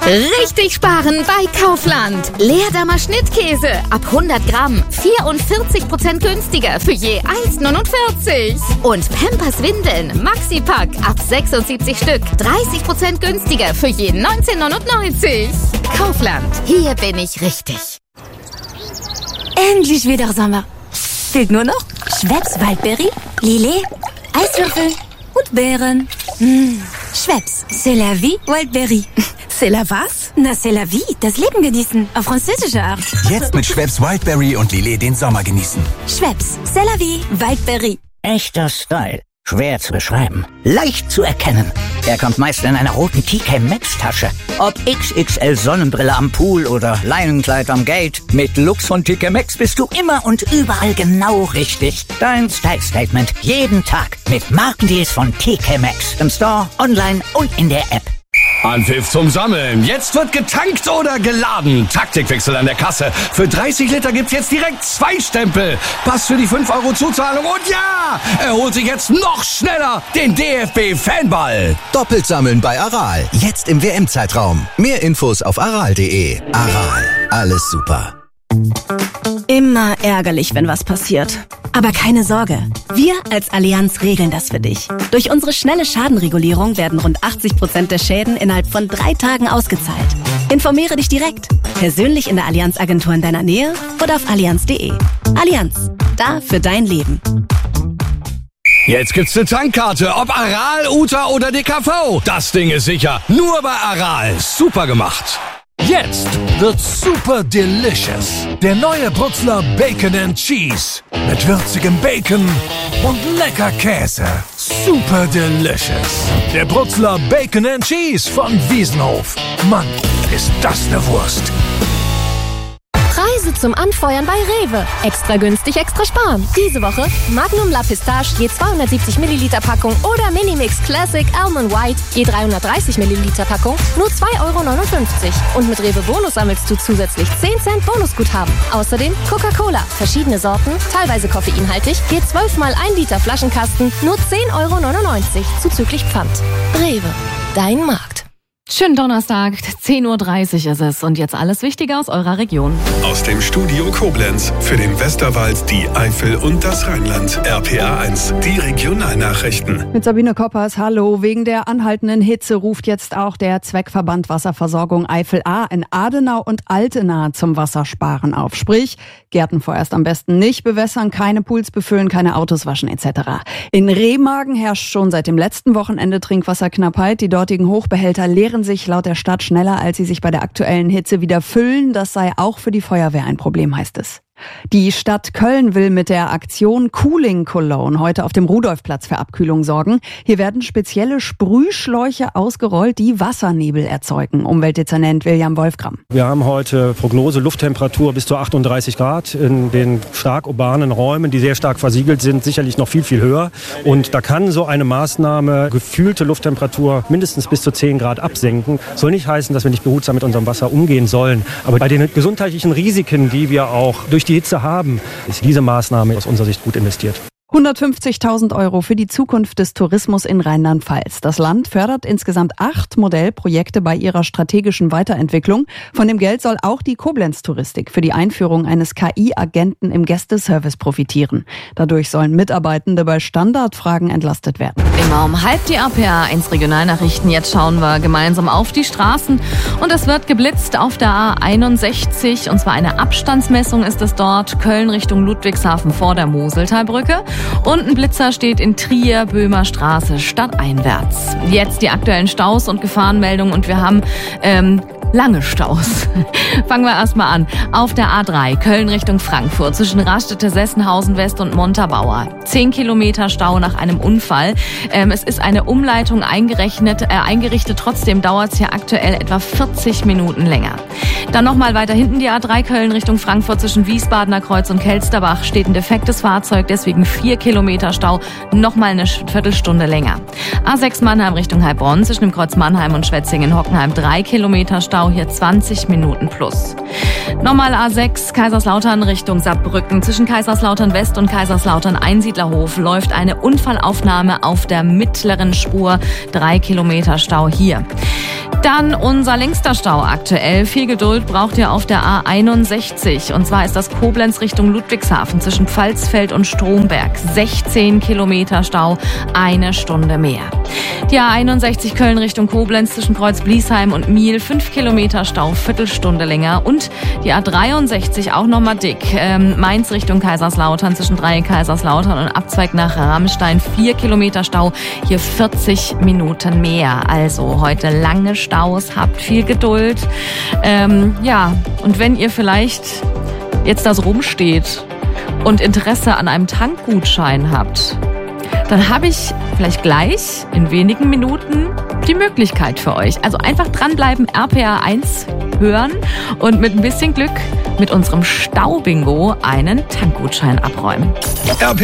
Richtig sparen bei Kaufland. Leerdammer Schnittkäse ab 100 Gramm 44% günstiger für je 1,49. Und Pampers Windeln Maxi-Pack ab 76 Stück 30% günstiger für je 19,99. Kaufland, hier bin ich richtig. Endlich wieder Sommer. Fehlt nur noch Schweppes Waldbeere, Lillet, Eiswürfel und Beeren. Schweppes, c'est la vie, Waldbeere. C'est la was? Na, c'est la vie, das Leben genießen, auf französische Art. Jetzt mit Schweppes Wildberry und Lillet den Sommer genießen. Schweppes, c'est la vie, Waldbeere. Echter Style. Schwer zu beschreiben. Leicht zu erkennen. Er kommt meist in einer roten TK Maxx Tasche. Ob XXL Sonnenbrille am Pool oder Leinenkleid am Gate. Mit Lux von TK Maxx bist du immer und überall genau richtig. Dein Style Statement jeden Tag mit Markendeals von TK Maxx. Im Store, online und in der App. Anpfiff zum Sammeln. Jetzt wird getankt oder geladen. Taktikwechsel an der Kasse. Für 30 Liter gibt's jetzt direkt 2 Stempel. Pass für die 5 € Zuzahlung und ja, er holt sich jetzt noch schneller den DFB-Fanball. Doppelt sammeln bei Aral. Jetzt im WM-Zeitraum. Mehr Infos auf aral.de. Aral. Alles super. Immer ärgerlich, wenn was passiert. Aber keine Sorge, wir als Allianz regeln das für dich. Durch unsere schnelle Schadenregulierung werden rund 80% der Schäden innerhalb von 3 Tagen ausgezahlt. Informiere dich direkt, persönlich in der Allianz-Agentur in deiner Nähe oder auf allianz.de. Allianz, da für dein Leben. Jetzt gibt's eine Tankkarte, ob Aral, Uta oder DKV. Das Ding ist sicher, nur bei Aral. Super gemacht. Jetzt wird super delicious. Der neue Brutzler Bacon and Cheese. Mit würzigem Bacon und lecker Käse. Super delicious. Der Brutzler Bacon and Cheese von Wiesenhof. Mann, ist das eine Wurst. Preise zum Anfeuern bei Rewe. Extra günstig, extra sparen. Diese Woche Magnum La Pistache je 270 Milliliter Packung oder Minimix Classic Almond White je 330 Milliliter Packung nur 2,59 €. Und mit Rewe Bonus sammelst du zusätzlich 10 Cent Bonusguthaben. Außerdem Coca-Cola, verschiedene Sorten, teilweise koffeinhaltig, je 12 mal 1 Liter Flaschenkasten nur 10,99 € zuzüglich Pfand. Rewe, dein Markt. Schönen Donnerstag, 10:30 Uhr ist es. Und jetzt alles Wichtige aus eurer Region. Aus dem Studio Koblenz für den Westerwald, die Eifel und das Rheinland. RPA 1, die Regionalnachrichten. Mit Sabine Koppers, hallo. Wegen der anhaltenden Hitze ruft jetzt auch der Zweckverband Wasserversorgung Eifel A in Adenau und Altena zum Wassersparen auf. Sprich, Gärten vorerst am besten nicht bewässern, keine Pools befüllen, keine Autos waschen etc. In Remagen herrscht schon seit dem letzten Wochenende Trinkwasserknappheit. Die dortigen Hochbehälter leeren sich laut der Stadt schneller, als sie sich bei der aktuellen Hitze wieder füllen. Das sei auch für die Feuerwehr ein Problem, heißt es. Die Stadt Köln will mit der Aktion Cooling Cologne heute auf dem Rudolfplatz für Abkühlung sorgen. Hier werden spezielle Sprühschläuche ausgerollt, die Wassernebel erzeugen. Umweltdezernent William Wolfgram. Wir haben heute Prognose Lufttemperatur bis zu 38 Grad in den stark urbanen Räumen, die sehr stark versiegelt sind, sicherlich noch viel, viel höher. Und da kann so eine Maßnahme gefühlte Lufttemperatur mindestens bis zu 10 Grad absenken. Soll nicht heißen, dass wir nicht behutsam mit unserem Wasser umgehen sollen. Aber bei den gesundheitlichen Risiken, die wir auch durch die Hitze haben, ist diese Maßnahme aus unserer Sicht gut investiert. 150.000 € für die Zukunft des Tourismus in Rheinland-Pfalz. Das Land fördert insgesamt 8 Modellprojekte bei ihrer strategischen Weiterentwicklung. Von dem Geld soll auch die Koblenz-Touristik für die Einführung eines KI-Agenten im Gästeservice profitieren. Dadurch sollen Mitarbeitende bei Standardfragen entlastet werden. Immer um halb die RPA 1 Regionalnachrichten. Jetzt schauen wir gemeinsam auf die Straßen. Und es wird geblitzt auf der A61. Und zwar eine Abstandsmessung ist es dort. Köln Richtung Ludwigshafen vor der Moseltalbrücke. Und ein Blitzer steht in Trier, Böhmer Straße, stadteinwärts. Jetzt die aktuellen Staus und Gefahrenmeldungen und wir haben lange Staus. Fangen wir erstmal an. Auf der A3 Köln Richtung Frankfurt zwischen Rastede, Sessenhausen West und Montabaur. 10 Kilometer Stau nach einem Unfall. Es ist eine Umleitung eingerichtet. Trotzdem dauert es hier aktuell etwa 40 Minuten länger. Dann nochmal weiter hinten die A3 Köln Richtung Frankfurt zwischen Wiesbadener Kreuz und Kelsterbach steht ein defektes Fahrzeug, deswegen 4 Kilometer Stau, nochmal eine Viertelstunde länger. A6 Mannheim Richtung Heilbronn zwischen dem Kreuz Mannheim und Schwetzingen-Hockenheim 3 Kilometer Stau, hier 20 Minuten plus. Nochmal A6 Kaiserslautern Richtung Saarbrücken zwischen Kaiserslautern West und Kaiserslautern Einsiedlerhof läuft eine Unfallaufnahme auf der mittleren Spur, 3 Kilometer Stau hier. Dann unser längster Stau aktuell. Viel Geduld braucht ihr auf der A61. Und zwar ist das Koblenz Richtung Ludwigshafen zwischen Pfalzfeld und Stromberg. 16 Kilometer Stau, 1 Stunde mehr. Die A61 Köln Richtung Koblenz zwischen Kreuz-Bliesheim und Miel. 5 Kilometer Stau, Viertelstunde länger. Und die A63 auch nochmal dick. Mainz Richtung Kaiserslautern zwischen Kaiserslautern und Abzweig nach Rammstein. 4 Kilometer Stau, hier 40 Minuten mehr. Also heute lange Staus, habt viel Geduld. Und wenn ihr vielleicht jetzt da so rumsteht und Interesse an einem Tankgutschein habt, dann habe ich vielleicht gleich in wenigen Minuten die Möglichkeit für euch. Also einfach dranbleiben, RPA 1 hören und mit ein bisschen Glück mit unserem Staubingo einen Tankgutschein abräumen. RPA